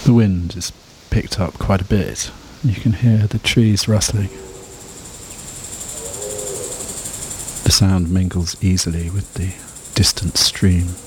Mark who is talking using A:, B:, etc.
A: The wind is picked up quite a bit. You can hear the trees rustling. The sound mingles easily with the distant stream.